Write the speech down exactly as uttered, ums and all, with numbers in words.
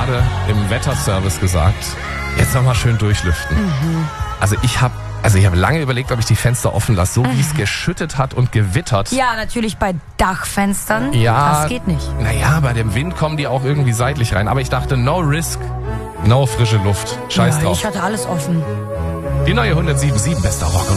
gerade im Wetterservice gesagt, jetzt nochmal schön durchlüften. Mhm. Also ich habe also ich habe lange überlegt, ob ich die Fenster offen lasse, so wie es geschüttet hat und gewittert. Ja, natürlich bei Dachfenstern. Ja, das geht nicht. Naja, bei dem Wind kommen die auch irgendwie seitlich rein. Aber ich dachte, no risk, no frische Luft. Scheiß ja, drauf. Ich hatte alles offen. Die neue hundertsieben Komma sieben bester Rock